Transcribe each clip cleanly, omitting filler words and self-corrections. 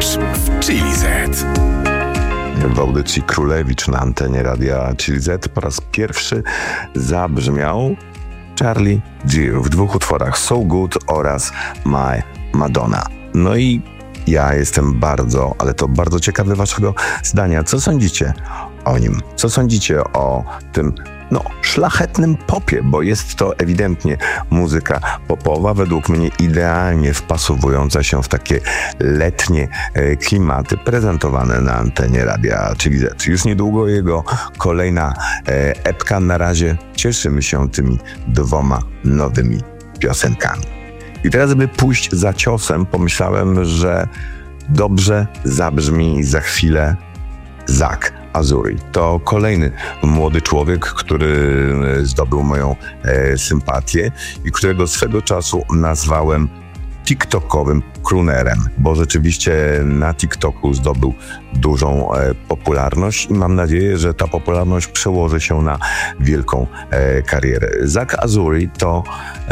Królewicz w Chili Z. W audycji Królewicz na antenie radia Chili Z po raz pierwszy zabrzmiał Charlie Gear w dwóch utworach So Good oraz My Madonna. No i ja jestem bardzo, ale to bardzo ciekawy waszego zdania. Co sądzicie o nim? Co sądzicie o tym szlachetnym popie, bo jest to ewidentnie muzyka popowa, według mnie idealnie wpasowująca się w takie letnie klimaty prezentowane na antenie radia Chili Z. Już niedługo jego kolejna epka. Na razie cieszymy się tymi dwoma nowymi piosenkami. I teraz, by pójść za ciosem, pomyślałem, że dobrze zabrzmi za chwilę Zak Azuri. To kolejny młody człowiek, który zdobył moją sympatię i którego swego czasu nazwałem TikTokowym croonerem, bo rzeczywiście na TikToku zdobył dużą popularność i mam nadzieję, że ta popularność przełoży się na wielką karierę. Zak Azuri to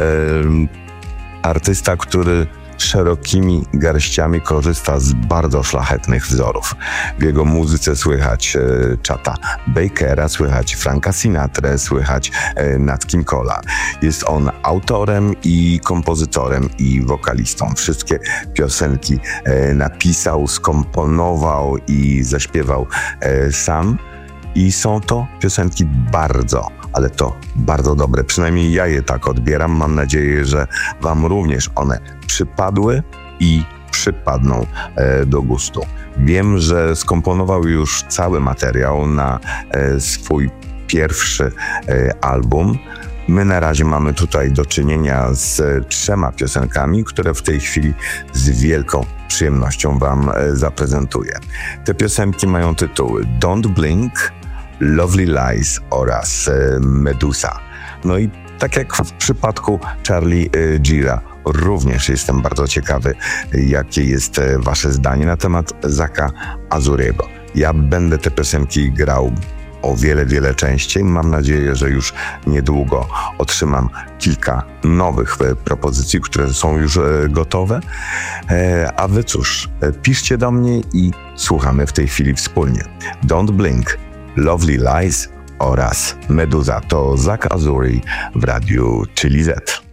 artysta, który szerokimi garściami korzysta z bardzo szlachetnych wzorów. W jego muzyce słychać Chata Bakera, słychać Franka Sinatrę, słychać Nat King Cole'a. Jest on autorem i kompozytorem i wokalistą. Wszystkie piosenki napisał, skomponował i zaśpiewał sam. I są to piosenki bardzo, ale to bardzo dobre. Przynajmniej ja je tak odbieram. Mam nadzieję, że wam również one przypadły i przypadną do gustu. Wiem, że skomponował już cały materiał na swój pierwszy album. My na razie mamy tutaj do czynienia z 3 piosenkami, które w tej chwili z wielką przyjemnością wam zaprezentuję. Te piosenki mają tytuły Don't Blink, Lovely Lies oraz Medusa. No i tak jak w przypadku Charlie Geara, również jestem bardzo ciekawy, jakie jest wasze zdanie na temat Zaka Azuriego. Ja będę te piosenki grał o wiele częściej. Mam nadzieję, że już niedługo otrzymam kilka nowych propozycji, które są już gotowe. A wy cóż, piszcie do mnie i słuchamy w tej chwili wspólnie. Don't Blink, Lovely Lies oraz Medusa. To Zak Azuri w radiu Chili Z.